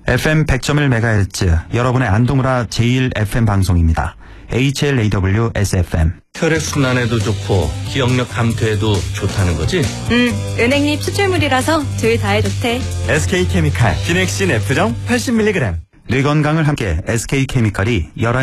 FM 100.1MHz 여러분의 안동우라 제1FM 방송입니다. HLAW SFM. 혈액순환에도 좋고 기억력 감퇴에도 좋다는 거지? 은행잎 추출물이라서 둘 다에 좋대. SK케미칼 비넥신 F정 80mg. 뇌 건강을 함께 SK케미칼이 11